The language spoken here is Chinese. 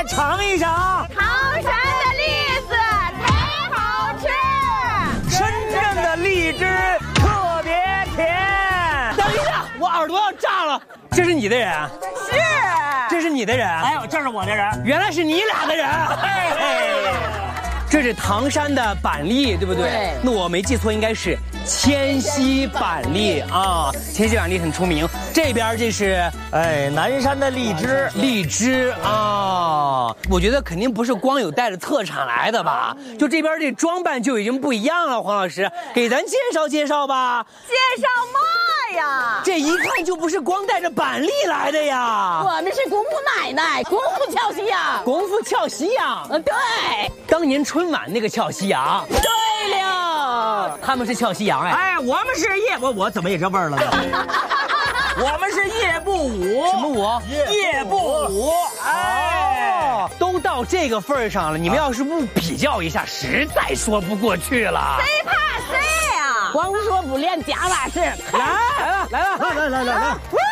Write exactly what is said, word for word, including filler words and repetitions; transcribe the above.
来尝一尝唐山的栗子忒好吃， 深圳的荔枝特别甜。等一下，我耳朵要炸了！这是你的人？ 是， 这是你的人？ 哎呦，这是我的人， 原来是你俩的人。嘿嘿，这是唐山的板栗，对不对？ 对。 那我没记错，应该是千禧板栗啊，千禧板栗很出名。这边这是哎，南山的荔枝， 荔枝啊，我觉得肯定不是光有带着特产来的吧？就这边这装扮就已经不一样了。黄老师，给咱介绍介绍吧。 介绍嘛呀？ 这一看就不是光带着板栗来的呀。 我们是功夫奶奶，功夫俏夕阳， 功夫俏夕阳。 嗯，对， 当年春晚那个俏夕阳。 对了， 他们是俏夕阳哎。 哎，我们是夜，我我怎么也这味儿了呢？我们是夜步舞。 什么舞？ 夜步舞。 哎，都到这个份儿上了，你们要是不比较一下，实在说不过去了。 谁怕谁呀？光说不练，假把式。 来来了来了来来来来来。